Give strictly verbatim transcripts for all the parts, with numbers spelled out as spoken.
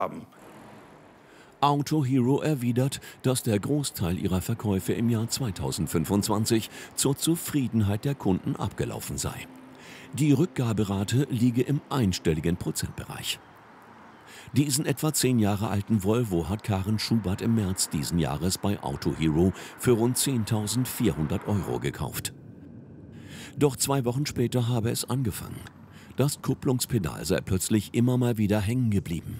haben. Autohero erwidert, dass der Großteil ihrer Verkäufe im Jahr zweitausendfünfundzwanzig zur Zufriedenheit der Kunden abgelaufen sei. Die Rückgaberate liege im einstelligen Prozentbereich. Diesen etwa zehn Jahre alten Volvo hat Karen Schubert im März diesen Jahres bei Autohero für rund zehntausendvierhundert Euro gekauft. Doch zwei Wochen später habe es angefangen. Das Kupplungspedal sei plötzlich immer mal wieder hängen geblieben.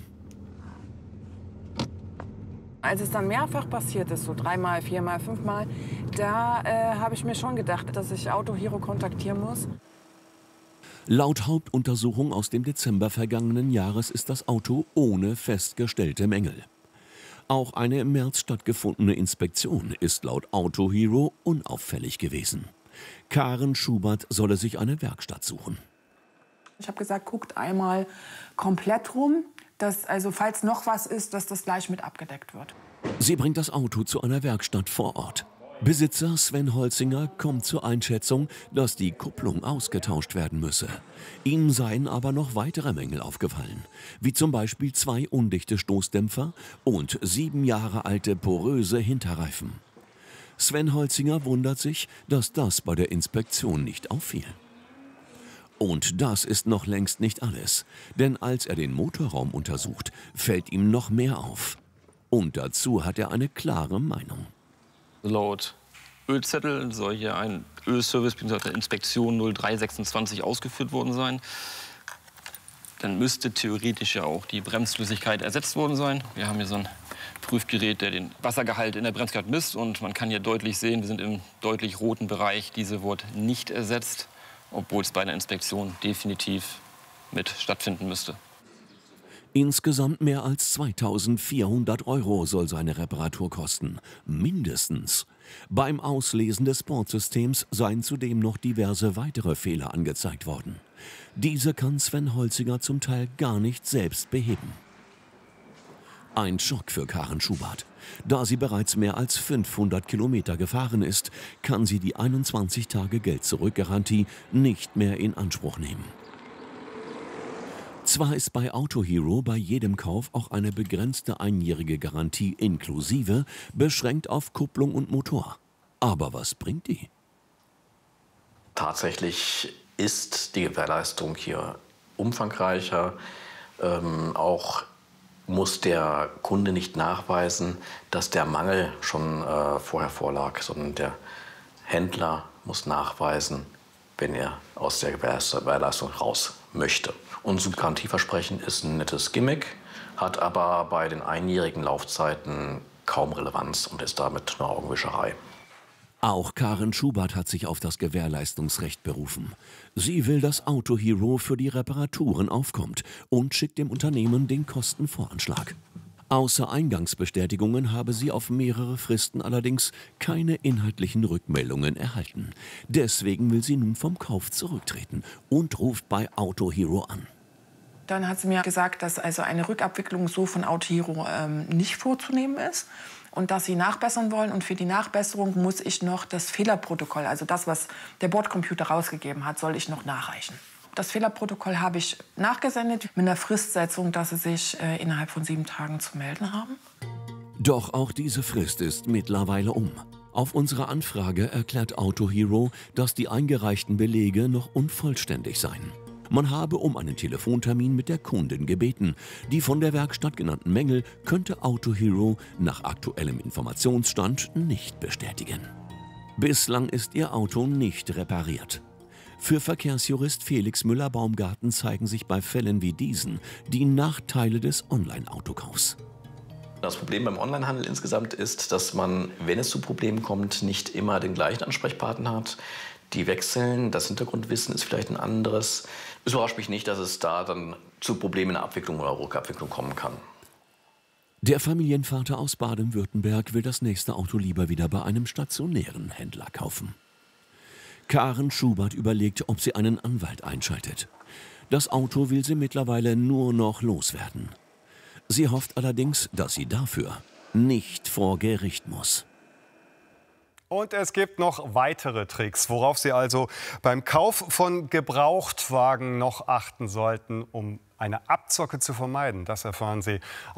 Als es dann mehrfach passiert ist, so dreimal, viermal, fünfmal, da äh, habe ich mir schon gedacht, dass ich Autohero kontaktieren muss. Laut Hauptuntersuchung aus dem Dezember vergangenen Jahres ist das Auto ohne festgestellte Mängel. Auch eine im März stattgefundene Inspektion ist laut Autohero unauffällig gewesen. Karen Schubert solle sich eine Werkstatt suchen. Ich habe gesagt, guckt einmal komplett rum, dass, also falls noch was ist, dass das gleich mit abgedeckt wird. Sie bringt das Auto zu einer Werkstatt vor Ort. Besitzer Sven Holzinger kommt zur Einschätzung, dass die Kupplung ausgetauscht werden müsse. Ihm seien aber noch weitere Mängel aufgefallen, wie zum Beispiel zwei undichte Stoßdämpfer und sieben Jahre alte poröse Hinterreifen. Sven Holzinger wundert sich, dass das bei der Inspektion nicht auffiel. Und das ist noch längst nicht alles, denn als er den Motorraum untersucht, fällt ihm noch mehr auf. Und dazu hat er eine klare Meinung. Laut Ölzettel soll hier ein Ölservice bzw. Inspektion null drei sechsundzwanzig ausgeführt worden sein. Dann müsste theoretisch ja auch die Bremsflüssigkeit ersetzt worden sein. Wir haben hier so ein Prüfgerät, der den Wassergehalt in der Bremskraft misst. Und man kann hier deutlich sehen, wir sind im deutlich roten Bereich. Diese wurde nicht ersetzt, obwohl es bei einer Inspektion definitiv mit stattfinden müsste. Insgesamt mehr als zweitausendvierhundert Euro soll seine Reparatur kosten. Mindestens. Beim Auslesen des Bordsystems seien zudem noch diverse weitere Fehler angezeigt worden. Diese kann Sven Holzinger zum Teil gar nicht selbst beheben. Ein Schock für Karen Schubert. Da sie bereits mehr als fünfhundert Kilometer gefahren ist, kann sie die einundzwanzig Tage Geld-Zurück-Garantie nicht mehr in Anspruch nehmen. Zwar ist bei Autohero bei jedem Kauf auch eine begrenzte einjährige Garantie inklusive, beschränkt auf Kupplung und Motor. Aber was bringt die? Tatsächlich ist die Gewährleistung hier umfangreicher. Ähm, auch muss der Kunde nicht nachweisen, dass der Mangel schon äh, vorher vorlag, sondern der Händler muss nachweisen, wenn er aus der Gewährleistung raus möchte. Unser Garantieversprechen ist ein nettes Gimmick, hat aber bei den einjährigen Laufzeiten kaum Relevanz und ist damit eine Augenwischerei. Auch Karen Schubert hat sich auf das Gewährleistungsrecht berufen. Sie will, dass Autohero für die Reparaturen aufkommt und schickt dem Unternehmen den Kostenvoranschlag. Außer Eingangsbestätigungen habe sie auf mehrere Fristen allerdings keine inhaltlichen Rückmeldungen erhalten. Deswegen will sie nun vom Kauf zurücktreten und ruft bei Autohero an. Dann hat sie mir gesagt, dass also eine Rückabwicklung so von Autohero ähm, nicht vorzunehmen ist und dass sie nachbessern wollen. Und für die Nachbesserung muss ich noch das Fehlerprotokoll, also das, was der Bordcomputer rausgegeben hat, soll ich noch nachreichen. Das Fehlerprotokoll habe ich nachgesendet mit einer Fristsetzung, dass sie sich äh, innerhalb von sieben Tagen zu melden haben. Doch auch diese Frist ist mittlerweile um. Auf unsere Anfrage erklärt Autohero, dass die eingereichten Belege noch unvollständig seien. Man habe um einen Telefontermin mit der Kundin gebeten. Die von der Werkstatt genannten Mängel könnte Autohero nach aktuellem Informationsstand nicht bestätigen. Bislang ist ihr Auto nicht repariert. Für Verkehrsjurist Felix Müller-Baumgarten zeigen sich bei Fällen wie diesen die Nachteile des Online-Autokaufs. Das Problem beim Onlinehandel insgesamt ist, dass man, wenn es zu Problemen kommt, nicht immer den gleichen Ansprechpartner hat. Die wechseln, das Hintergrundwissen ist vielleicht ein anderes. Es überrascht mich nicht, dass es da dann zu Problemen in der Abwicklung oder Rückabwicklung kommen kann. Der Familienvater aus Baden-Württemberg will das nächste Auto lieber wieder bei einem stationären Händler kaufen. Karen Schubert überlegt, ob sie einen Anwalt einschaltet. Das Auto will sie mittlerweile nur noch loswerden. Sie hofft allerdings, dass sie dafür nicht vor Gericht muss. Und es gibt noch weitere Tricks, worauf Sie also beim Kauf von Gebrauchtwagen noch achten sollten, um eine Abzocke zu vermeiden. Das erfahren Sie